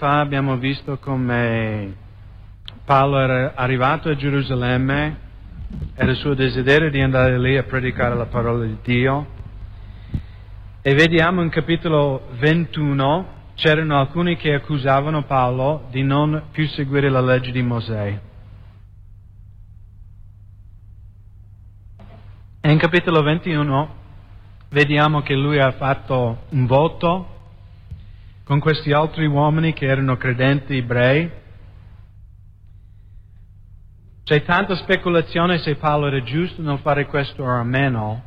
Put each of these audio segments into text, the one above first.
fa abbiamo visto come Paolo era arrivato a Gerusalemme, era il suo desiderio di andare lì a predicare la parola di Dio, e vediamo in capitolo 21 c'erano alcuni che accusavano Paolo di non più seguire la legge di Mosè. E in capitolo 21 vediamo che lui ha fatto un voto con questi altri uomini che erano credenti ebrei. C'è tanta speculazione se Paolo era giusto nel fare questo o meno,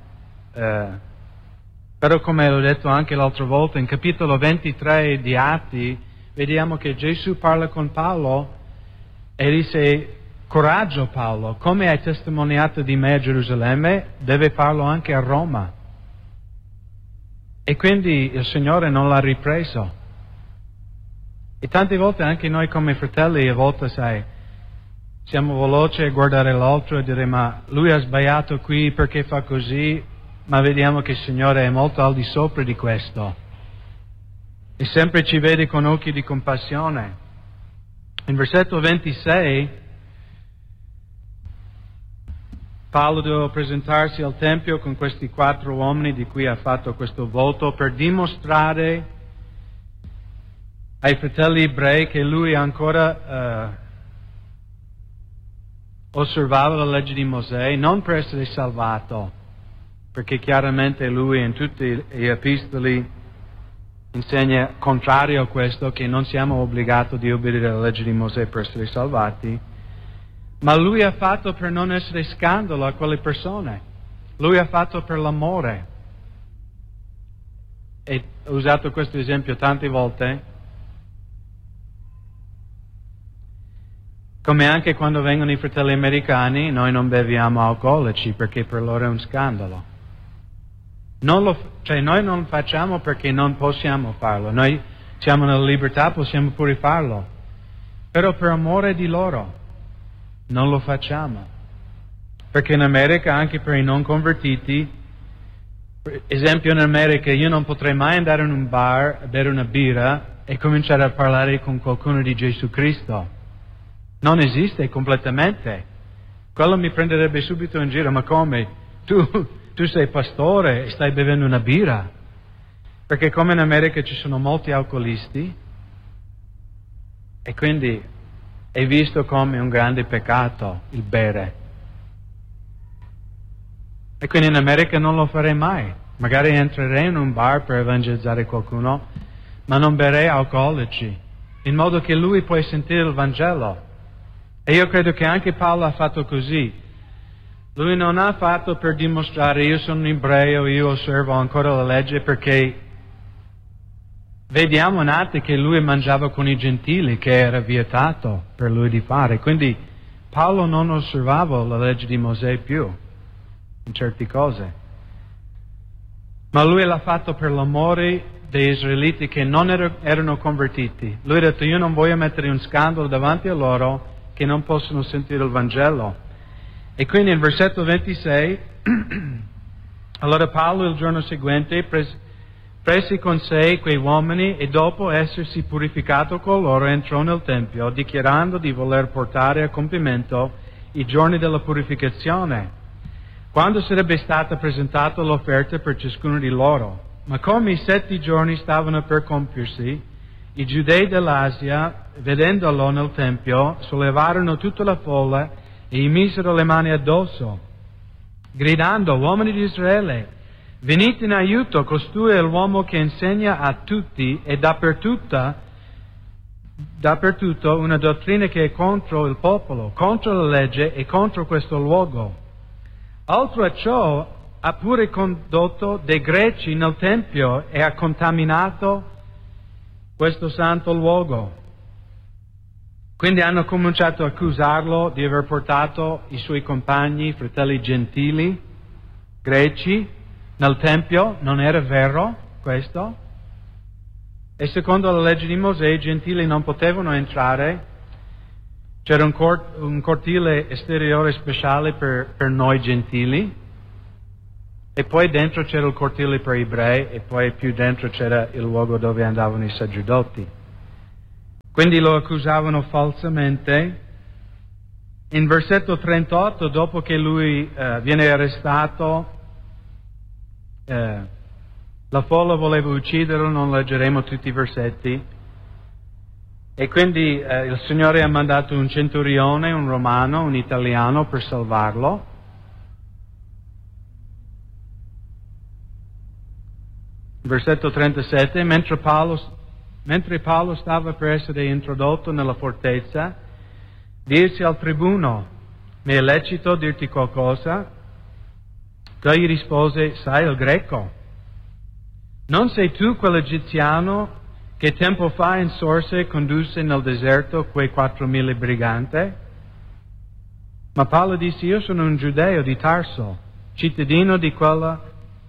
però come l'ho detto anche l'altra volta, in capitolo 23 di Atti vediamo che Gesù parla con Paolo e dice: coraggio Paolo, come hai testimoniato di me a Gerusalemme, deve farlo anche a Roma. E quindi il Signore non l'ha ripreso. E tante volte anche noi come fratelli, a volte sai, siamo veloci a guardare l'altro e dire: ma lui ha sbagliato qui, perché fa così? Ma vediamo che il Signore è molto al di sopra di questo. E sempre ci vede con occhi di compassione. In versetto 26, Paolo doveva presentarsi al Tempio con questi 4 uomini di cui ha fatto questo voto per dimostrare ai fratelli ebrei che lui ancora osservava la legge di Mosè, non per essere salvato, perché chiaramente lui in tutti gli epistoli insegna contrario a questo, che non siamo obbligati di obbedire alla legge di Mosè per essere salvati, ma lui ha fatto per non essere scandalo a quelle persone, lui ha fatto per l'amore. E ho usato questo esempio tante volte, come anche quando vengono i fratelli americani, noi non beviamo alcolici perché per loro è un scandalo. Noi non facciamo perché non possiamo farlo, noi siamo nella libertà, possiamo pure farlo, però per amore di loro non lo facciamo. Perché in America, anche per i non convertiti, per esempio in America io non potrei mai andare in un bar a bere una birra e cominciare a parlare con qualcuno di Gesù Cristo. Non esiste completamente. Quello mi prenderebbe subito in giro: ma come? Tu sei pastore e stai bevendo una birra? Perché come in America ci sono molti alcolisti e quindi è visto come un grande peccato il bere. E quindi in America non lo farei mai. Magari entrerei in un bar per evangelizzare qualcuno, ma non berrei alcolici, in modo che lui può sentire il Vangelo. E io credo che anche Paolo ha fatto così. Lui non ha fatto per dimostrare: io sono un ebreo, io osservo ancora la legge, perché vediamo in Atti che lui mangiava con i gentili, che era vietato per lui di fare. Quindi Paolo non osservava la legge di Mosè più, in certe cose. Ma lui l'ha fatto per l'amore degli israeliti che non erano convertiti. Lui ha detto: io non voglio mettere un scandalo davanti a loro che non possono sentire il Vangelo. E quindi nel versetto 26, allora Paolo il giorno seguente prese con sé quei uomini e dopo essersi purificato con loro entrò nel Tempio, dichiarando di voler portare a compimento i giorni della purificazione, quando sarebbe stata presentata l'offerta per ciascuno di loro. Ma come i 7 giorni stavano per compiersi, i giudei dell'Asia, vedendolo nel Tempio, sollevarono tutta la folla e gli misero le mani addosso, gridando: uomini di Israele, venite in aiuto, costui è l'uomo che insegna a tutti e dappertutto una dottrina che è contro il popolo, contro la legge e contro questo luogo. Oltre a ciò ha pure condotto dei greci nel Tempio e ha contaminato questo santo luogo. Quindi hanno cominciato a accusarlo di aver portato i suoi compagni, fratelli gentili, greci, nel Tempio. Non era vero questo. E secondo la legge di Mosè i gentili non potevano entrare. C'era un cortile esteriore speciale per noi gentili, e poi dentro c'era il cortile per ebrei, e poi più dentro c'era il luogo dove andavano i sacerdoti. Quindi lo accusavano falsamente. In versetto 38, dopo che lui viene arrestato, la folla voleva ucciderlo, non leggeremo tutti i versetti. E quindi il Signore ha mandato un centurione, un romano, un italiano per salvarlo. Versetto 37, mentre Paolo stava per essere introdotto nella fortezza, disse al tribuno: mi è lecito dirti qualcosa? Egli rispose: sai il greco? Non sei tu quell'egiziano che tempo fa insorse e condusse nel deserto quei 4.000 briganti? Ma Paolo disse: io sono un giudeo di Tarso, cittadino di quella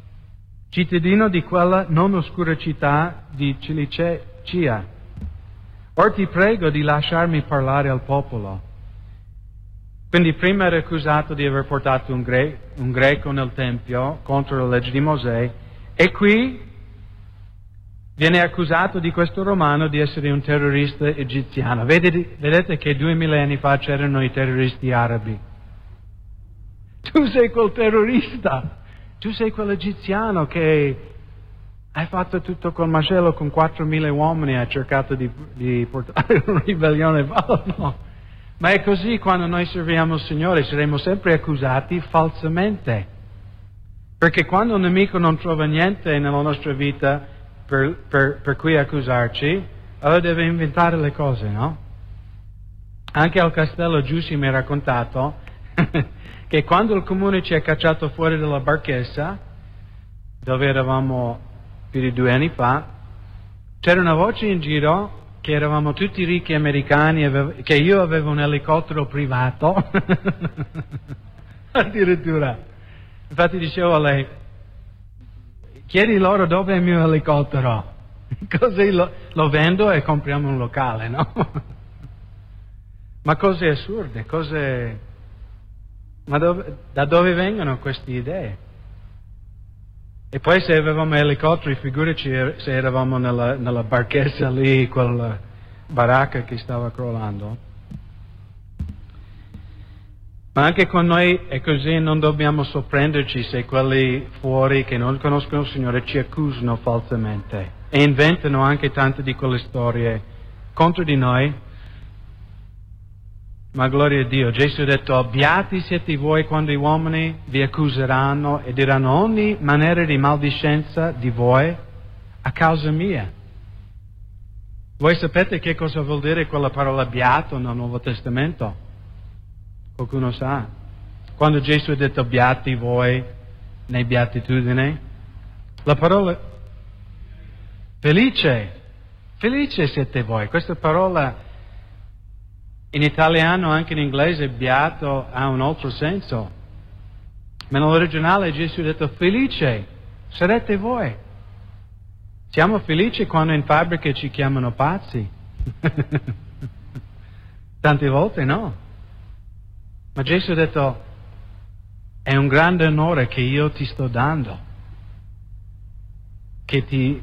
non oscura città di Cilicia. Or ti prego di lasciarmi parlare al popolo. Quindi prima era accusato di aver portato un greco nel Tempio contro la legge di Mosè, e qui viene accusato di questo romano di essere un terrorista egiziano. Vedete che 2000 anni fa c'erano i terroristi arabi. Tu sei quel terrorista, tu sei quell'egiziano che hai fatto tutto quel macello con 4.000 uomini, hai cercato di portare una ribellione. No. Ma è così quando noi serviamo il Signore, saremo sempre accusati falsamente. Perché quando un nemico non trova niente nella nostra vita per cui accusarci, allora deve inventare le cose, no? Anche al castello Giussi mi ha raccontato che quando il comune ci ha cacciato fuori dalla barchessa, dove eravamo più di 2 anni fa, c'era una voce in giro che eravamo tutti ricchi americani, che io avevo un elicottero privato, addirittura. Infatti dicevo a lei: chiedi loro dove è il mio elicottero, così lo vendo e compriamo un locale, no? Ma cose assurde, da dove vengono queste idee? E poi se avevamo elicotteri, figurici se eravamo nella barchessa lì, quella baracca che stava crollando. Ma anche con noi è così, non dobbiamo sorprenderci se quelli fuori che non conoscono il Signore ci accusano falsamente e inventano anche tante di quelle storie contro di noi. Ma gloria a Dio, Gesù ha detto: beati siete voi quando gli uomini vi accuseranno e diranno ogni maniera di maldicenza di voi a causa mia. Voi sapete che cosa vuol dire quella parola beato nel Nuovo Testamento? Qualcuno sa? Quando Gesù ha detto beati voi nei beatitudine, la parola felice siete voi. Questa parola in italiano, anche in inglese, beato ha un altro senso. Ma nell'originale Gesù ha detto felice sarete voi. Siamo felici quando in fabbrica ci chiamano pazzi. Tante volte no. Ma Gesù ha detto: è un grande onore che io ti sto dando, che ti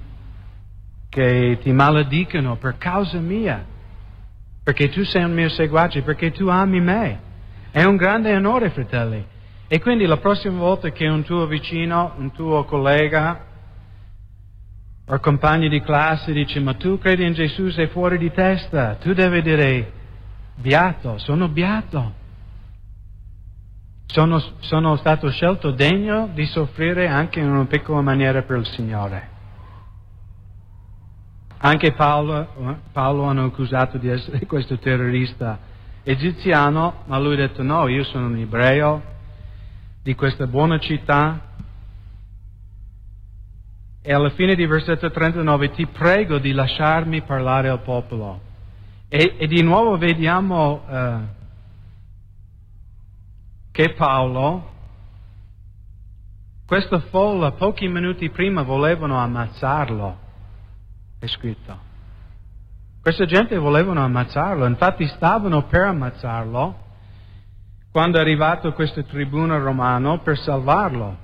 maledicono per causa mia, perché tu sei un mio seguace, perché tu ami me. È un grande onore, fratelli. E quindi la prossima volta che un tuo vicino, un tuo collega o compagno di classe dice: ma tu credi in Gesù, sei fuori di testa, tu devi dire: beato, sono beato. Sono stato scelto degno di soffrire anche in una piccola maniera per il Signore. Anche Paolo hanno accusato di essere questo terrorista egiziano, ma lui ha detto: no, io sono un ebreo di questa buona città. E alla fine di versetto 39: ti prego di lasciarmi parlare al popolo. E di nuovo vediamo che Paolo, questa folla pochi minuti prima volevano ammazzarlo, è scritto. Questa gente volevano ammazzarlo, infatti stavano per ammazzarlo quando è arrivato questo tribuno romano per salvarlo.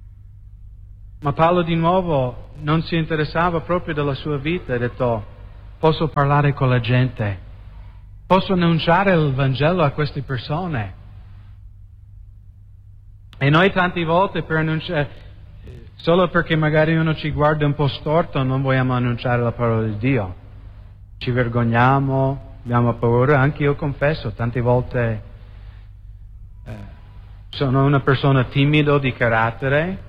Ma Paolo di nuovo non si interessava proprio della sua vita, ha detto: posso parlare con la gente, posso annunciare il Vangelo a queste persone. E noi tante volte per annunciare, solo perché magari uno ci guarda un po' storto, non vogliamo annunciare la parola di Dio. Ci vergogniamo, abbiamo paura. Anche io confesso, tante volte sono una persona timido di carattere,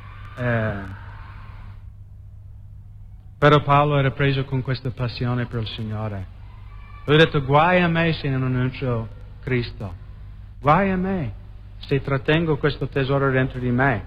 però Paolo era preso con questa passione per il Signore. Lui ha detto: guai a me se non annuncio Cristo, guai a me se trattengo questo tesoro dentro di me.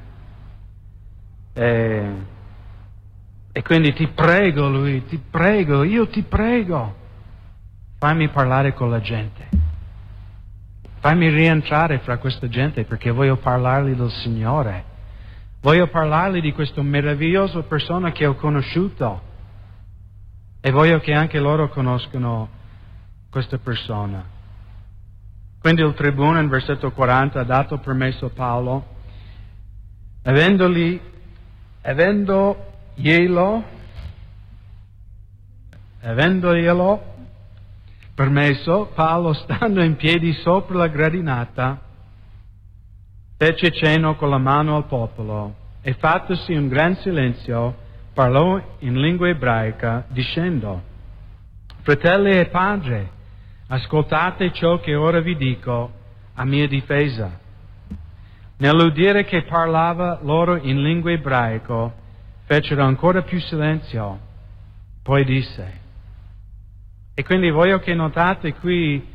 E quindi ti prego, lui, ti prego, io ti prego, fammi parlare con la gente, fammi rientrare fra questa gente, perché voglio parlargli del Signore, voglio parlargli di questa meravigliosa persona che ho conosciuto, e voglio che anche loro conoscano questa persona. Quindi il tribuno in versetto 40 ha dato permesso a Paolo, avendoglielo permesso, Paolo, stando in piedi sopra la gradinata, fece cenno con la mano al popolo e, fattosi un gran silenzio, parlò in lingua ebraica dicendo: fratelli e padre, ascoltate ciò che ora vi dico a mia difesa. Nell'udire che parlava loro in lingua ebraico, fecero ancora più silenzio. Poi disse. E quindi voglio che notate qui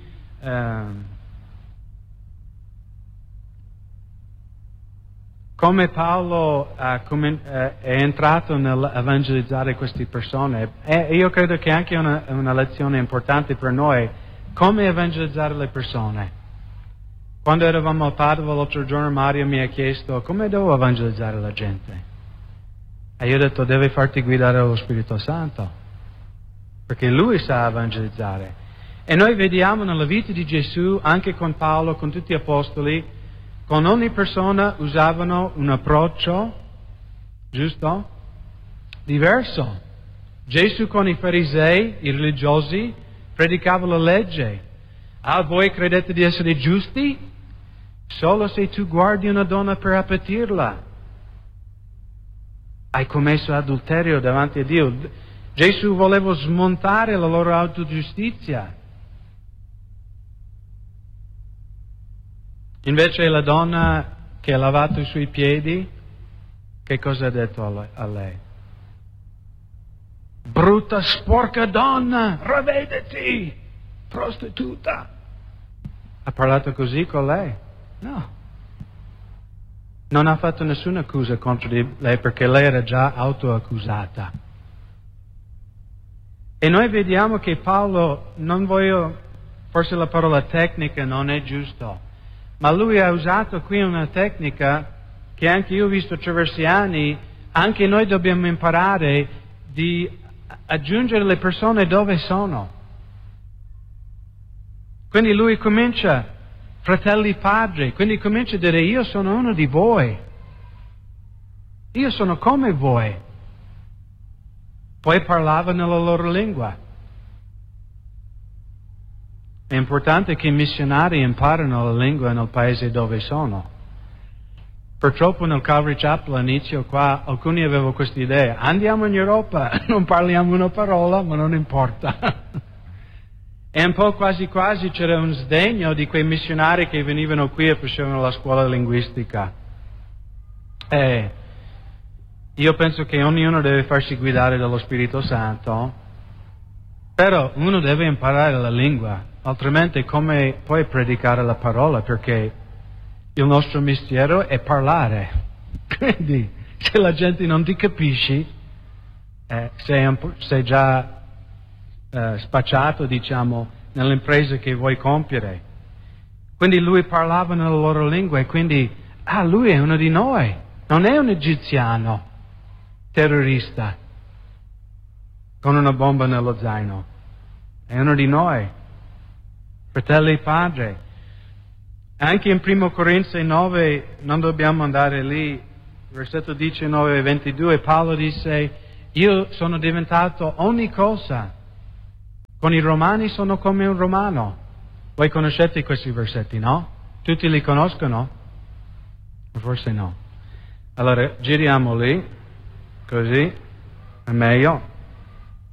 come Paolo è entrato nell'evangelizzare queste persone. E io credo che anche una lezione importante per noi, come evangelizzare le persone. Quando eravamo a Padova l'altro giorno, Mario mi ha chiesto: come devo evangelizzare la gente? E io ho detto: devi farti guidare dallo Spirito Santo, perché Lui sa evangelizzare. E noi vediamo nella vita di Gesù, anche con Paolo, con tutti gli apostoli, con ogni persona usavano un approccio, giusto? Diverso. Gesù con i farisei, i religiosi, predicava la legge. Voi credete di essere giusti? Solo se tu guardi una donna per appetirla. Hai commesso adulterio davanti a Dio. Gesù voleva smontare la loro autogiustizia. Invece la donna che ha lavato i suoi piedi, che cosa ha detto a lei? Brutta, sporca donna, ravvediti, prostituta. Ha parlato così con lei? No. Non ha fatto nessuna accusa contro di lei, perché lei era già autoaccusata. E noi vediamo che Paolo, forse la parola tecnica non è giusto, ma lui ha usato qui una tecnica che anche io ho visto attraverso gli anni. Anche noi dobbiamo imparare di aggiungere le persone dove sono. Quindi lui comincia: fratelli padri, quindi comincia a dire: io sono uno di voi, io sono come voi. Poi parlava nella loro lingua. È importante che i missionari imparino la lingua nel paese dove sono. Purtroppo nel Calvary Chapel all'inizio qua alcuni avevano questa idea: andiamo in Europa, non parliamo una parola, ma non importa. E un po' quasi quasi c'era un sdegno di quei missionari che venivano qui e facevano la scuola linguistica. E io penso che ognuno deve farsi guidare dallo Spirito Santo, però uno deve imparare la lingua, altrimenti come puoi predicare la parola? Perché il nostro mestiere è parlare. Quindi se la gente non ti capisce, sei già spacciato, diciamo, nell'impresa che vuoi compiere. Quindi lui parlava nella loro lingua e quindi, lui è uno di noi, non è un egiziano terrorista con una bomba nello zaino, è uno di noi, fratelli e padri. Anche in 1 Corinzi 9, non dobbiamo andare lì, versetto 19 e 22, Paolo disse: io sono diventato ogni cosa Con i romani sono come un romano. Voi conoscete questi versetti, no? Tutti li conoscono? Forse no. Allora, giriamo lì, così, è meglio.